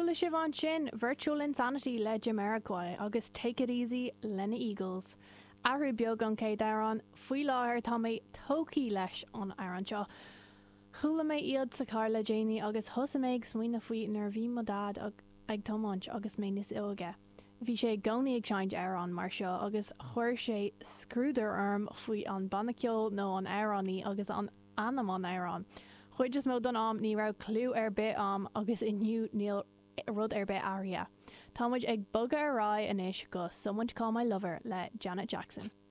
Coolla Siobhan sin Virtual Insanity le Jamiroquai agus Take It Easy lena Eagles. Ahrú beag an céad aran, faoi láthir tá mé tócaí leis an aran seo. Thula mé iad sa car le Janie agus thosa méid smaoine faoi nar bhí mo dad ag tomáint agus mé níos ilge. Bhí sé gcónaí ag seint aran mar seo agus chuir sé scrúdar arm faoi an bannaceol nó an aranní agus an anam an aran. Chuid mó don am ní rah clú ar bit am agus inniu níl rud ar bit aria. Támuid ag bugad a rá inis go Someone to Call My Lover le Janet Jackson.